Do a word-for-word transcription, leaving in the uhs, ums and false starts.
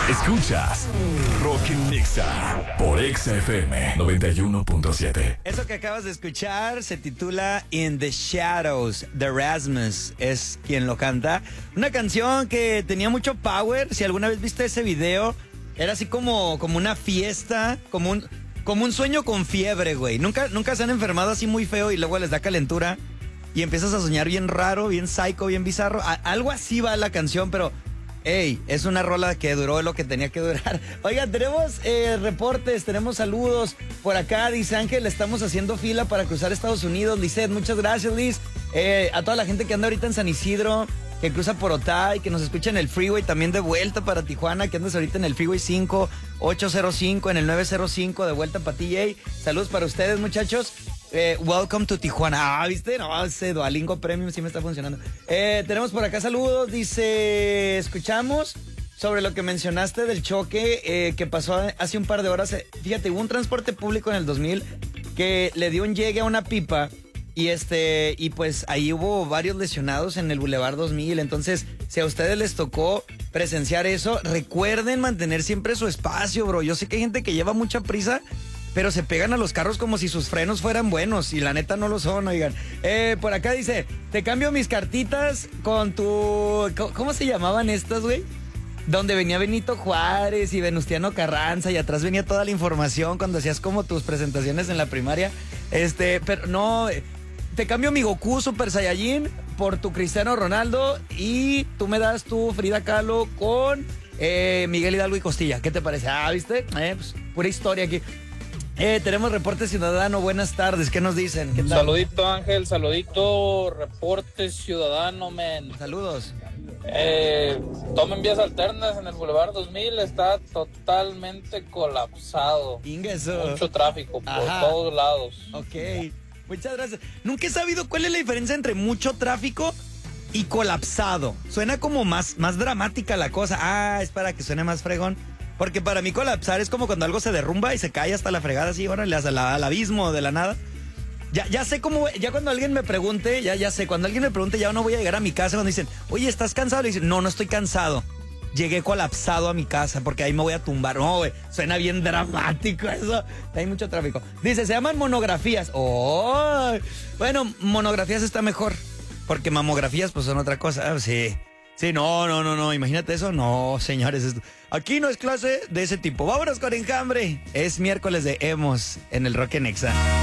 Escuchas Rock en Nexa por Exa F M noventa y uno punto siete. Eso que acabas de escuchar se titula In the Shadows. The Rasmus es quien lo canta. Una canción que tenía mucho power. Si alguna vez viste ese video, era así como, como una fiesta, como un, como un sueño con fiebre, güey. ¿Nunca, nunca se han enfermado así muy feo y luego les da calentura y empiezas a soñar bien raro, bien psycho, bien bizarro? A, algo así va la canción, pero... Ey, es una rola que duró lo que tenía que durar. Oigan, tenemos eh, reportes, tenemos saludos. Por acá dice Ángel, estamos haciendo fila para cruzar Estados Unidos. Lizeth, muchas gracias, Liz. Eh, a toda la gente que anda ahorita en San Isidro, que cruza por Otay, que nos escucha en el freeway, también de vuelta para Tijuana, que andas ahorita en el freeway cinco ocho cero cinco, en el nueve cero cinco, de vuelta para T J. Saludos para ustedes, muchachos. Eh, welcome to Tijuana. Ah, ¿viste? No, ese Duolingo Premium sí me está funcionando. Eh, tenemos por acá saludos. Dice, escuchamos sobre lo que mencionaste del choque eh, que pasó hace un par de horas. Fíjate, hubo un transporte público en el dos mil que le dio un llegue a una pipa y este y pues ahí hubo varios lesionados en el Boulevard dos mil. Entonces, si a ustedes les tocó presenciar eso, recuerden mantener siempre su espacio, bro. Yo sé que hay gente que lleva mucha prisa, pero se pegan a los carros como si sus frenos fueran buenos y la neta no lo son, oigan. Eh, por acá dice, te cambio mis cartitas con tu... ¿Cómo se llamaban estas, güey? Donde venía Benito Juárez y Venustiano Carranza y atrás venía toda la información cuando hacías como tus presentaciones en la primaria. Este, pero no... Te cambio mi Goku Super Saiyajin por tu Cristiano Ronaldo y tú me das tu Frida Kahlo con eh, Miguel Hidalgo y Costilla. ¿Qué te parece? Ah, ¿viste? Eh, pues, pura historia aquí. Eh, tenemos reporte ciudadano, buenas tardes, ¿qué nos dicen? ¿Qué tal? Saludito Ángel, saludito, reporte ciudadano, men. Saludos. Eh, tomen vías alternas en el Boulevard dos mil, está totalmente colapsado. Ingeso. Mucho tráfico por Ajá. todos lados. Ok, muchas gracias. Nunca he sabido cuál es la diferencia entre mucho tráfico y colapsado. Suena como más, más dramática la cosa. Ah, es para que suene más fregón. Porque para mí colapsar es como cuando algo se derrumba y se cae hasta la fregada así, órale, hasta la, al abismo de la nada. Ya, ya sé cómo, ya cuando alguien me pregunte, ya, ya sé, cuando alguien me pregunte, ya no voy a llegar a mi casa cuando dicen, oye, ¿estás cansado? Le dicen, no, no estoy cansado. Llegué colapsado a mi casa porque ahí me voy a tumbar. No, güey, suena bien dramático eso. Hay mucho tráfico. Dice, se llaman monografías. Oh, bueno, monografías está mejor. Porque mamografías pues son otra cosa. Ah, sí. Sí, no, no, no, no, imagínate eso. No, señores, esto... aquí no es clase de ese tipo. Vámonos con Enjambre. Es miércoles de Emos en el Rock en Nexa.